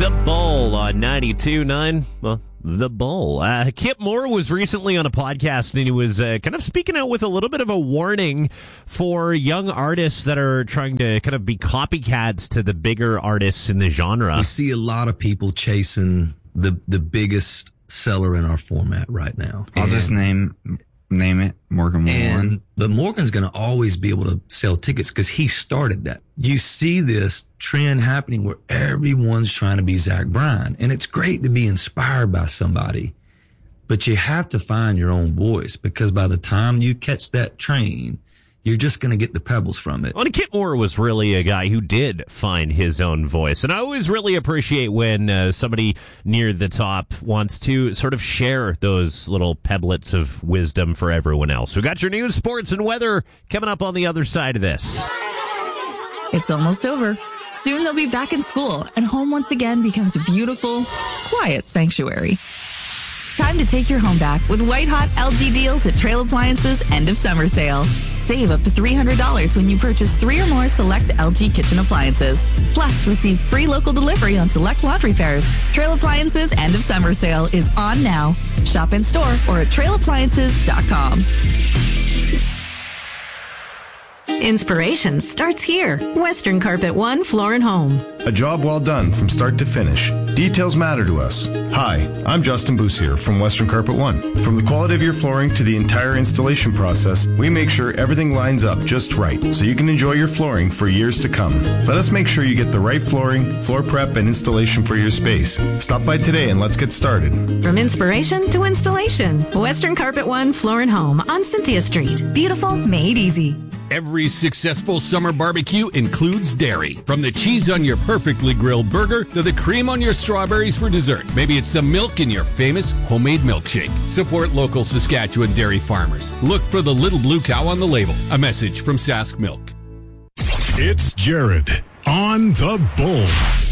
The Bull on 92.9. Well, The Bull. Kip Moore was recently on a podcast, and he was kind of speaking out with a little bit of a warning for young artists that are trying to kind of be copycats to the bigger artists in the genre. We see a lot of people chasing the biggest seller in our format right now. I'll just name it, Morgan Wallen. But Morgan's going to always be able to sell tickets because he started that. You see this trend happening where everyone's trying to be Zach Bryan. And it's great to be inspired by somebody, but you have to find your own voice, because by the time you catch that train, you're just going to get the pebbles from it. Well, Kip Moore was really a guy who did find his own voice. And I always really appreciate when somebody near the top wants to sort of share those little pebblets of wisdom for everyone else. We got your news, sports, and weather coming up on the other side of this. It's almost over. Soon they'll be back in school, and home once again becomes a beautiful, quiet sanctuary. Time to take your home back with white-hot LG deals at Trail Appliances' end of summer sale. Save up to $300 when you purchase 3 or more select LG kitchen appliances. Plus, receive free local delivery on select laundry pairs. Trail Appliances' end of summer sale is on now. Shop in store or at trailappliances.com. Inspiration starts here. Western Carpet One Floor & Home. A job well done from start to finish. Details matter to us. Hi, I'm Justin Boussier from Western Carpet One. From the quality of your flooring to the entire installation process, we make sure everything lines up just right so you can enjoy your flooring for years to come. Let us make sure you get the right flooring, floor prep, and installation for your space. Stop by today and let's get started. From inspiration to installation. Western Carpet One Floor & Home on Cynthia Street. Beautiful, made easy. Every successful summer barbecue includes dairy. From the cheese on your perfectly grilled burger to the cream on your strawberries for dessert. Maybe it's the milk in your famous homemade milkshake. Support local Saskatchewan dairy farmers. Look for the little blue cow on the label. A message from Sask Milk. It's Jared on The Bull.